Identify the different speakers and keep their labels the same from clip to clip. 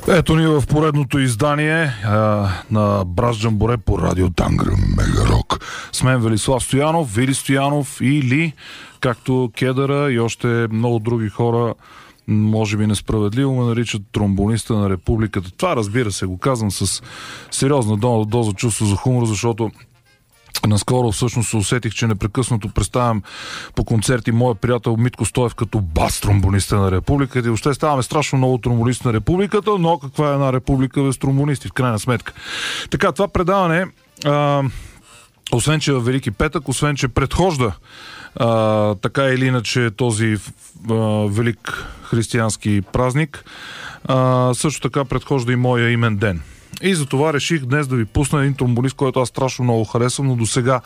Speaker 1: Ето ни в поредното издание на Браш Джамборе по радио Тангра Мегарок. С мен Велислав Стоянов, Вили Стоянов или, както Кедъра и още много други хора, може би несправедливо ме наричат тромбониста на републиката. Това, разбира се, го казвам с сериозна доза чувство за хумор, защото наскоро всъщност се усетих, че непрекъснато представям по концерти моя приятел Митко Стоев като бас тромбониста на републиката и въобще ставаме страшно много тромбонисти на републиката, но каква е една република без тромбонисти в крайна сметка. Така, това предаване, освен че е Велики петък, освен че предхожда така или иначе този велик християнски празник, също така предхожда и моя имен ден. И затова реших днес да ви пусна един тромбонист, който аз страшно много харесвам, но до сега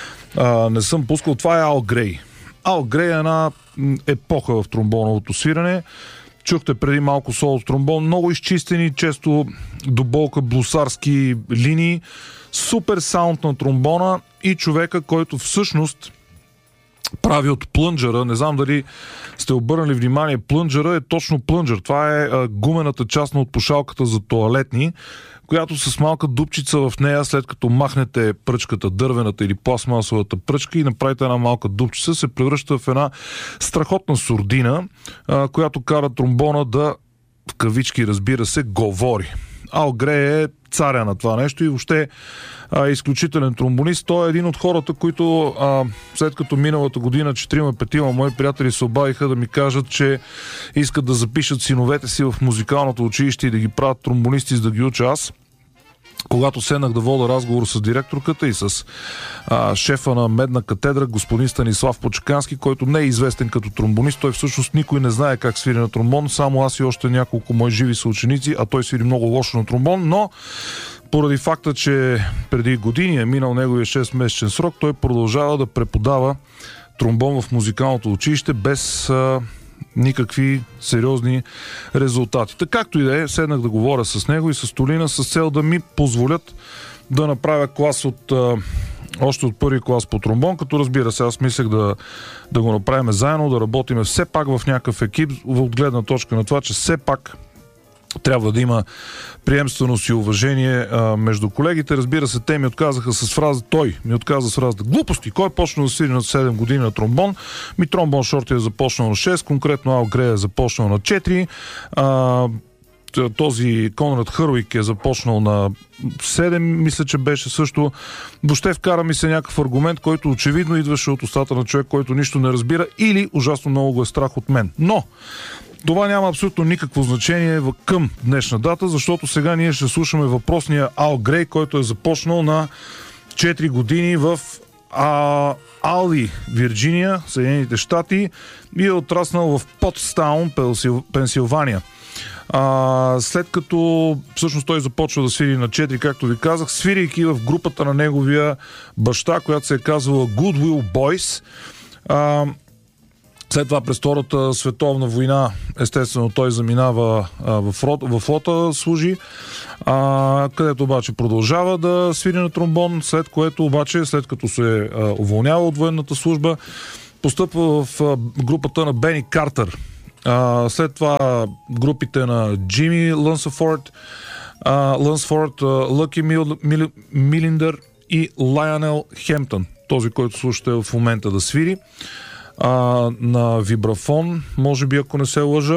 Speaker 1: не съм пускал. Това е Ал Грей. Ал Грей е една епоха в тромбоновото свирене. Чухте преди малко соло тромбон, много изчистени, често до болка блусарски линии, супер саунд на тромбона и човека, който всъщност прави от плънджера. Не знам дали сте обърнали внимание, плънджера е точно плънджер. Това е гумената част от пушалката за тоалетни, която с малка дупчица в нея, след като махнете пръчката, дървената или пластмасовата пръчка и направите една малка дупчица, се превръща в една страхотна сурдина, която кара тромбона да, в кавички разбира се, говори. Ал Грей е царя на това нещо и въобще изключителен тромбонист. Той е един от хората, които след като миналата година 4-5 мои приятели се обадиха да ми кажат, че искат да запишат синовете си в музикалното училище и да ги правят тромбонисти, за да ги уча аз. Когато седнах да вода разговор с директорката и с шефа на Медна катедра, господин Станислав Почекански, който не е известен като тромбонист, той всъщност никой не знае как свири на тромбон, само аз и още няколко мои живи съученици, а той свири много лошо на тромбон, но поради факта, че преди години е минал неговия 6-месечен срок, той продължава да преподава тромбон в музикалното училище без никакви сериозни резултати. Така както и да е, седнах да говоря с него и с Толина с цел да ми позволят да направя клас още от първи клас по тромбон, като разбира се, аз мислех да го направим заедно, да работим все пак в някакъв екип, от гледна точка на това, че все пак трябва да има приемственост и уважение между колегите. Разбира се, те ми отказаха с фраза, той ми отказа с фраза глупости. Кой почна да свири на 7 години на тромбон? Тромбон Шорти е започнал на 6, конкретно Ал Грей е започнал на 4. Този Конрад Хървик е започнал на 7, мисля, че беше също. Въобще вкара ми се някакъв аргумент, който очевидно идваше от устата на човек, който нищо не разбира или ужасно много го е страх от мен. Но това няма абсолютно никакво значение към днешна дата, защото сега ние ще слушаме въпросния Ал Грей, който е започнал на 4 години в Алли, Вирджиния, Съединените щати и е отраснал в Потстаун, Пенсилвания. След като всъщност той започва да свири на 4, както ви казах, свирийки в групата на неговия баща, която се е казвала Goodwill Boys. След това през Втората световна война, естествено, той заминава в флота, служи, където обаче продължава да свири на тромбон, след което обаче, след като се уволнява от военната служба, постъпва в групата на Бени Картер. След това групите на Джимми Лънсфорд, Лъки Милиндър и Лайонел Хемптън, този, който слушате в момента да свири. На вибрафон, може би, ако не се лъжа.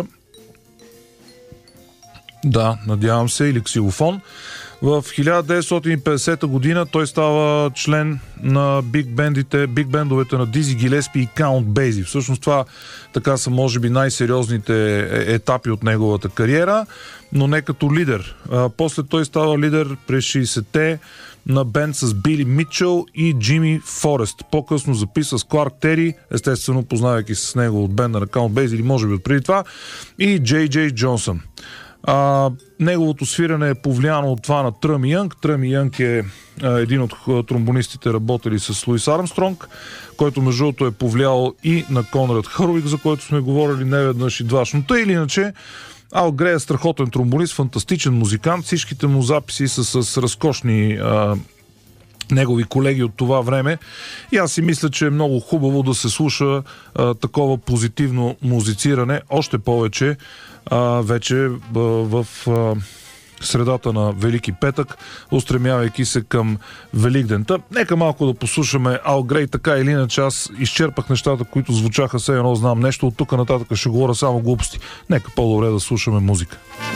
Speaker 1: Да, надявам се, или ксилофон. В 1950 година той става член на биг-бендовете на Дизи Гилеспи и Каунт Бейзи. Всъщност това така са, може би, най-сериозните етапи от неговата кариера, но не като лидер. После той става лидер през 60-те на бенд с Били Митчел и Джимми Форест. По-късно записа с Кларк Тери, естествено познавайки с него от бенда на Каунт Бейзи или може би от преди това, и Джей Джей Джонсън. Неговото свирене е повлияно от това на Тръми Янг. Тръми Янг е един от тромбонистите, работили с Луис Армстронг, който между другото е повлиял и на Конрад Хървик, за който сме говорили неведнъж и дваш. Но тъй или иначе, Ал Грей е страхотен тромбонист, фантастичен музикант. Всичките му записи са с разкошни негови колеги от това време. И аз си мисля, че е много хубаво да се слуша такова позитивно музициране, още повече вече в средата на Велики петък, устремявайки се към Великдента. Нека малко да послушаме Ал Грей, така или иначе аз изчерпах нещата, които звучаха, все едно знам нещо, от тук нататък ще говоря само глупости. Нека по-добре да слушаме музика.